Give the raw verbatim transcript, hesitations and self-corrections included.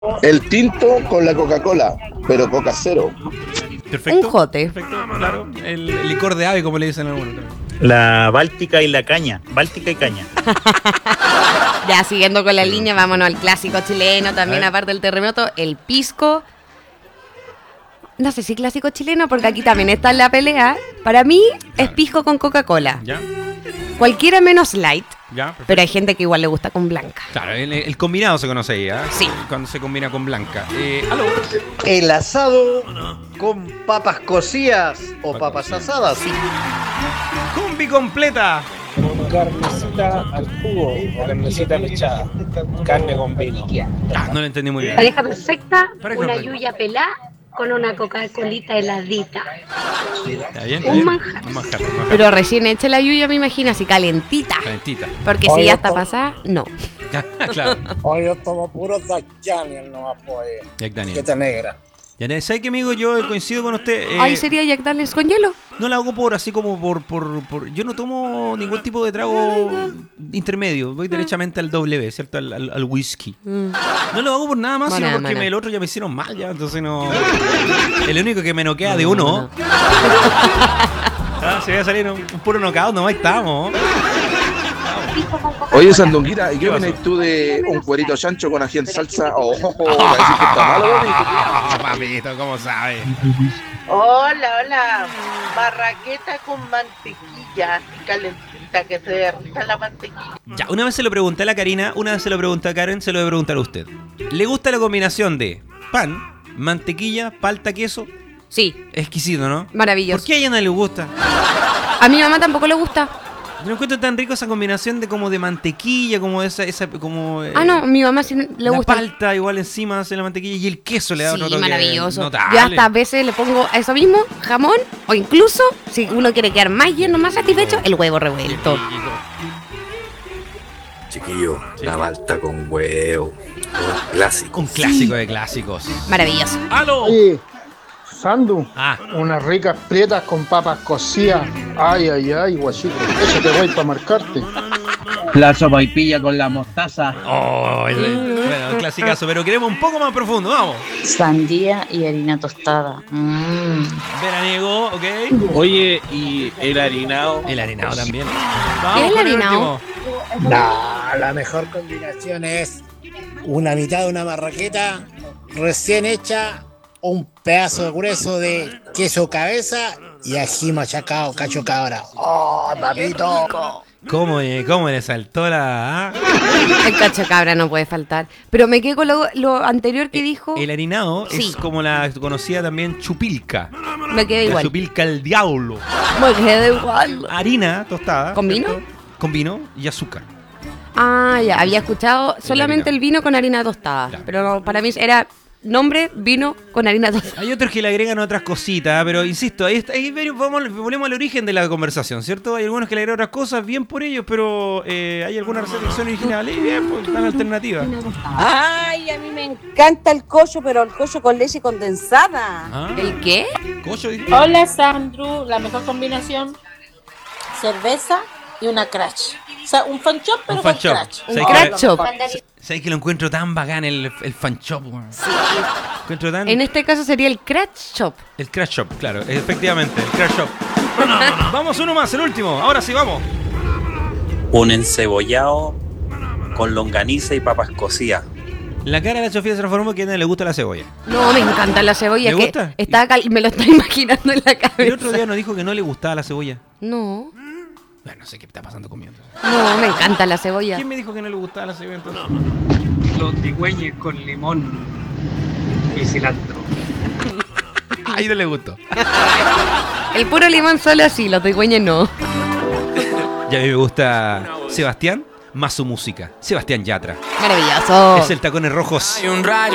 El tinto con la Coca-Cola, pero Coca cero. Perfecto. Un jote. Perfecto, claro. El, el licor de ave, como le dicen algunos también. La Báltica y la caña. Báltica y caña. Ya, siguiendo con la línea, vámonos al clásico chileno. También, aparte del terremoto, el pisco. No sé si clásico chileno, porque aquí también está en la pelea. Para mí, es pisco con Coca-Cola. ¿Ya? Cualquiera menos light. Ya, perfecto. Pero hay gente que igual le gusta con blanca. Claro, el, el combinado se conoce ahí, ¿eh? Sí. Cuando se combina con blanca. Eh, ¿aló? El asado con papas cocidas o Papas papas cocidas. asadas. Sí. Combi completa. Con carnecita al jugo o carnecita mechada. Carne con vino. Ah, no lo entendí muy bien. Pareja perfecta, Pareja una perfecta. yuya pelá con una Coca-Colita heladita. ¿Está bien? ¿Está Un bien? manjar. Un manjar. un manjar. Pero recién hecha la lluvia, me imagino, así calentita. Calentita. Porque si Oye, ya está esto- pasada, no. Ya, claro. Hoy yo tomo puro Jack Daniel nomás, pues. Jack Daniel. Que está negra. Ya, ¿sabe qué, amigo? Yo coincido con usted. eh, Ahí sería Jack Daniels con hielo. No la hago por así como por, por, por... Yo no tomo ningún tipo de trago intermedio. Voy derechamente al W, ¿cierto? Al, al, al whisky. Mm. No lo hago por nada más, Maná, sino porque maná. me- el otro ya me hicieron mal, ya. Entonces no... El único que me noquea de uno... Ah, se va a salir un, un puro knockout, nomás estamos. Oye, Sandunguita, ¿y qué ¿Qué opinas pasó? tú de un cuerito chancho con ají en salsa? Oh, oh, oh, ¿va a decir que está malo, bonito? Ah, papito, ¿cómo sabe? Hola, hola. Barraqueta con mantequilla, así calentita, que se derrita la mantequilla. Ya, una vez se lo pregunté a la Karina, una vez se lo pregunté a Karen, se lo voy a preguntar a usted. ¿Le gusta la combinación de pan, mantequilla, palta, queso? Sí, Exquisito, ¿no? maravilloso. ¿Por qué a ella no le gusta? A mi mamá tampoco le gusta. Yo no encuentro tan rico esa combinación de como de mantequilla, como esa, esa como eh, Ah, no, a mi mamá sí le la gusta. palta igual encima hace la mantequilla y el queso le da Sí, otro toque maravilloso. notable. Yo hasta a veces le pongo eso mismo, jamón, o incluso, si uno quiere quedar más lleno, más satisfecho, el huevo revuelto. Chiquillo, la malta con huevo. Un clásico. Un clásico de clásicos. Maravilloso. ¡Aló! Oye, Sandu, Ah, unas ricas prietas con papas cocidas. Ay, ay, ay, guachito. Eso te voy para marcarte. La sopaipilla con la mostaza. oh, el- bueno, un clasicazo, pero queremos un poco más profundo, vamos. Sandía y harina tostada. Mm. Veraniego, ¿ok? Oye, y el harinado. El harinado también. ¿Qué Vamos es el con el harinao? último. No, la mejor combinación es una mitad de una marraqueta recién hecha, un pedazo grueso de queso cabeza y ají machacado, cacho cabra. ¡Oh, papito! ¿Cómo, eh, ¿Cómo le saltó la... ah? El cacho cabra no puede faltar. Pero me quedé con lo, lo anterior que dijo. El harinado Sí. es como la conocida también chupilca. Me quedé La igual. chupilca al diablo. Me quedé igual. Harina tostada. ¿Con vino? ¿cierto? Con vino y azúcar. Ah, ya, había escuchado solamente harinao. el vino con harina tostada. Claro. Pero no, para mí era nombre, vino con harina tostada. Hay otros que le agregan otras cositas, pero insisto, ahí, está- ahí ve- vamos, volvemos al origen de la conversación, ¿cierto? Hay algunos que le agregan otras cosas, bien por ellos, pero eh, hay algunas recetas originales y bien, pues dan alternativas. Ay, a mí me encanta el collo, pero el collo con leche condensada. Ah, ¿El qué? ¿Cocho, dice? Hola, Sandru. La mejor combinación, cerveza y una crash. O sea, un fan shop, pero Un fan con shop. crash. ¿Sabes Un qué? crack shop. ¿Sabes que lo encuentro tan bacán el, el fan shop? weón? Encuentro tan... En este caso sería el crash shop. El crash shop, claro, efectivamente, el crash shop. Vamos uno más, el último, ahora sí, vamos. Un encebollado con longaniza y papas cocidas. La cara de la Sofía se transformó que a nadie le gusta la cebolla. No, me encanta la cebolla. ¿Le que gusta? Está cal- me lo estoy imaginando en la cabeza. El otro día nos dijo que no le gustaba la cebolla. No, Bueno, no sé qué está pasando conmigo. entonces. no, me encanta la cebolla. ¿Quién me dijo que no le gustaba la cebolla entonces? Los tigüeñes con limón y cilantro. Ahí no le gustó. El puro limón solo sí, los tigüeñes no. Y a mí me gusta Sebastián más su música. Sebastián Yatra. Maravilloso. Es el Tacones Rojos.